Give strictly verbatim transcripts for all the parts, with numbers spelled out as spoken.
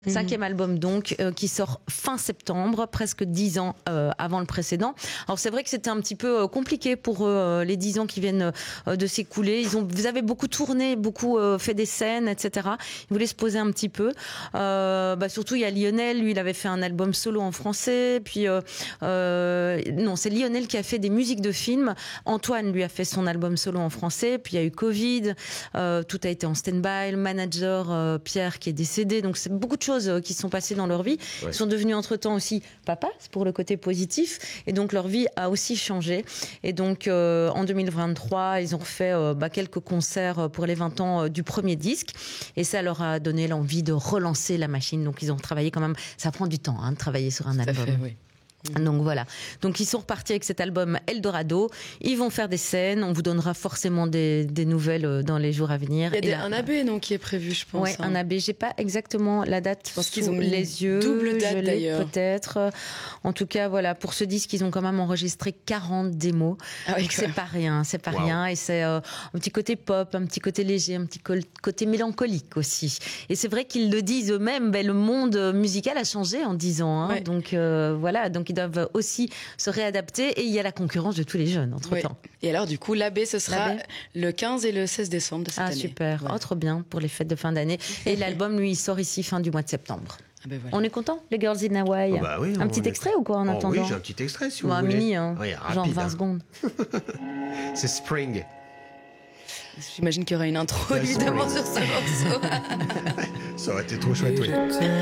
Cinquième album donc, euh, qui sort fin septembre, presque dix ans euh, avant le précédent. Alors c'est vrai que c'était un petit peu euh, compliqué pour euh, les dix ans qui viennent euh, de s'écouler. Ils ont, vous avez beaucoup tourné, beaucoup euh, fait des scènes, et cetera. Ils voulaient se poser un petit peu. Euh, bah surtout il y a Lionel, lui il avait fait un album solo en français. Puis euh, euh, non, c'est Lionel qui a fait des musiques de films. Antoine lui a fait son album solo en français. Puis il y a eu Covid, euh, tout a été en stand-by. Le manager euh, Pierre qui est décédé, donc c'est beaucoup de choses qui sont passées dans leur vie. Ouais. Ils sont devenus entre-temps aussi papa, c'est pour le côté positif, et donc leur vie a aussi changé. Et donc euh, en deux mille vingt-trois, ils ont fait euh, bah, quelques concerts pour les vingt ans euh, du premier disque, et ça leur a donné l'envie de relancer la machine. Donc ils ont travaillé quand même, ça prend du temps hein, de travailler sur un album. Fait, oui. Donc voilà. Donc ils sont repartis avec cet album Eldorado. Ils vont faire des scènes. On vous donnera forcément des, des nouvelles dans les jours à venir. Il y a des, là, un A B non qui est prévu, je pense. Ouais, hein. Un A B. J'ai pas exactement la date. Je pense qu'ils ont les yeux. Double date d'ailleurs. Peut-être. En tout cas, voilà. Pour ce disque, ils ont quand même enregistré quarante démos. Ah oui, c'est pas rien. C'est pas wow. rien. Et c'est euh, un petit côté pop, un petit côté léger, un petit côté mélancolique aussi. Et c'est vrai qu'ils le disent eux-mêmes. Ben, le monde musical a changé en dix ans. Hein. Ouais. Donc euh, voilà. Donc ils doivent aussi se réadapter, et il y a la concurrence de tous les jeunes entre-temps. Oui. Et alors du coup, l'A B, ce sera le quinze et le seize décembre de cette ah, année. Ah super, ouais. Oh, trop bien pour les fêtes de fin d'année. Et l'album, lui, il sort ici fin du mois de septembre. Ah ben voilà. On est content, les Girls in Hawaii. Oh bah oui, un petit extrait est... ou quoi en oh attendant? Oui, j'ai un petit extrait si vous bon, voulez. Un mini, hein, oui, rapide, genre vingt hein. secondes. C'est Spring. J'imagine qu'il y aura une intro yeah, évidemment sur ce morceau. Ça aurait été trop chouette, oui.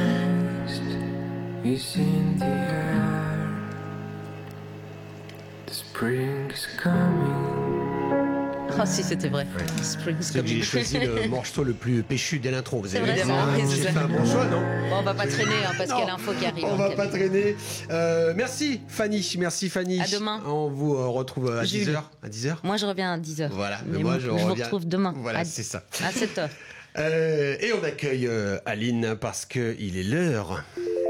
Spring is coming. Oh si, c'était vrai. Ouais. Spring is coming. J'ai choisi le morceau le plus péchu dès l'intro. Vous avez vu ça, hein, j'ai fait un bon choix, non? Bon, on va pas traîner hein, parce qu'il y a l'info qui arrive. On va pas traîner. Euh, merci Fanny, merci Fanny. À demain. On vous euh, retrouve à Jules. dix heures. À dix heures. Moi je reviens à dix heures. Voilà, mais, mais moi, moi je, je reviens... vous retrouve demain. Voilà, à... c'est ça. À sept heures. Euh, et on accueille euh, Aline parce que il est l'heure.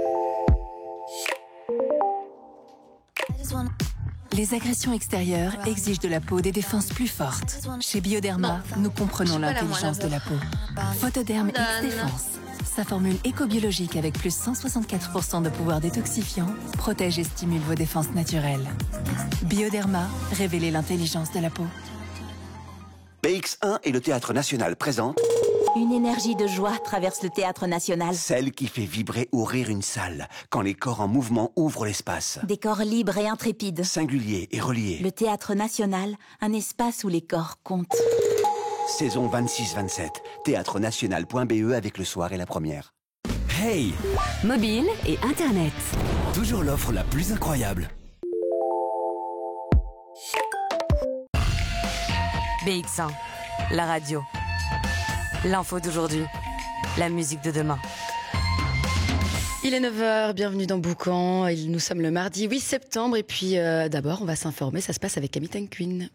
Les agressions extérieures exigent de la peau des défenses plus fortes. Chez Bioderma, non, nous comprenons l'intelligence de la peau. Photoderm X-Défense. Sa formule éco-biologique avec plus cent soixante-quatre pour cent de pouvoir détoxifiant protège et stimule vos défenses naturelles. Bioderma, révélez l'intelligence de la peau. B X un et le Théâtre National présentent... Une énergie de joie traverse le Théâtre National. Celle qui fait vibrer ou rire une salle, quand les corps en mouvement ouvrent l'espace. Des corps libres et intrépides. Singuliers et reliés. Le Théâtre National, un espace où les corps comptent. Saison vingt-six vingt-sept. théâtre national point b e avec le soir et la première. Hey! Mobile et Internet. Toujours l'offre la plus incroyable. B X un, la radio. L'info d'aujourd'hui, la musique de demain. Il est neuf heures, bienvenue dans Boucan. Nous sommes le mardi huit septembre et puis euh, d'abord on va s'informer, ça se passe avec Camille Tenquin.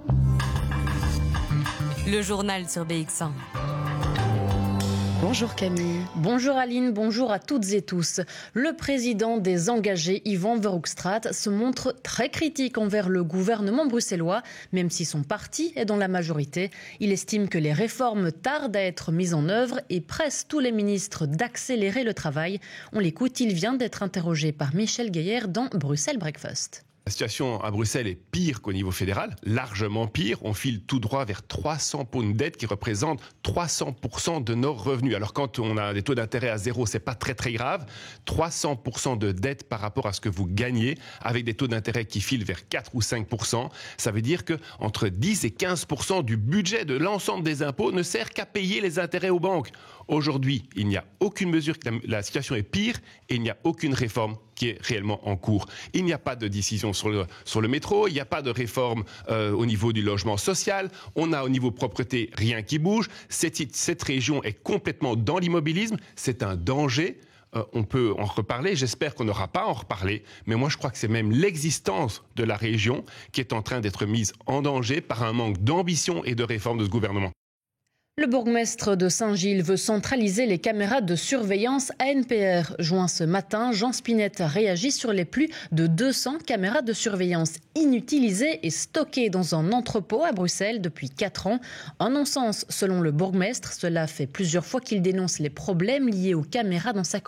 Le journal sur B X un. Bonjour Camille. Bonjour Aline, bonjour à toutes et tous. Le président des engagés, Yvan Verhofstadt, se montre très critique envers le gouvernement bruxellois, même si son parti est dans la majorité. Il estime que les réformes tardent à être mises en œuvre et presse tous les ministres d'accélérer le travail. On l'écoute, il vient d'être interrogé par Michel Gaillard dans Bruxelles Breakfast. La situation à Bruxelles est pire qu'au niveau fédéral, largement pire. On file tout droit vers trois cents points de dette qui représentent trois cents pour cent de nos revenus. Alors quand on a des taux d'intérêt à zéro, c'est pas très très grave. trois cents pour cent de dette par rapport à ce que vous gagnez, avec des taux d'intérêt qui filent vers quatre ou cinq pour cent, ça veut dire que entre dix et quinze pour cent du budget de l'ensemble des impôts ne sert qu'à payer les intérêts aux banques. Aujourd'hui, il n'y a aucune mesure, la situation est pire et il n'y a aucune réforme qui est réellement en cours. Il n'y a pas de décision sur le, sur le métro, il n'y a pas de réforme euh, au niveau du logement social, on a au niveau propreté rien qui bouge. Cette, cette région est complètement dans l'immobilisme, c'est un danger. Euh, on peut en reparler, j'espère qu'on n'aura pas à en reparler, mais moi je crois que c'est même l'existence de la région qui est en train d'être mise en danger par un manque d'ambition et de réforme de ce gouvernement. Le bourgmestre de Saint-Gilles veut centraliser les caméras de surveillance A N P R. Joint ce matin, Jean Spinetta réagit sur les plus de deux cents caméras de surveillance inutilisées et stockées dans un entrepôt à Bruxelles depuis quatre ans. En non-sens, selon le bourgmestre, cela fait plusieurs fois qu'il dénonce les problèmes liés aux caméras dans sa commune.